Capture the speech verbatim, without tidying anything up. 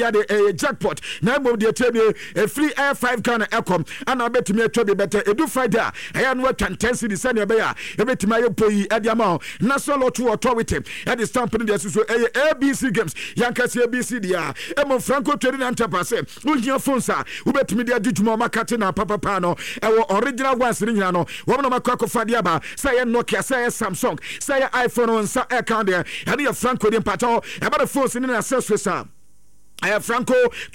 the uh, jackpot na mo de tebe a free air five Ghana Ecom and I bet me a tebe better edu Friday I am what can ten city send ya e bet me pay at the amount national lottery authority at the stamp in the so A B C games yanka A B C dia e mo Franco trading enterprise unja fonsa u bet me dia djuma makate na papa pano e original ones ni nyina no wo na makako fadia ba say Nokia say Samsung say iPhone on sa account there and your Franco dem pato e ba the phones ni na accessories I have Franco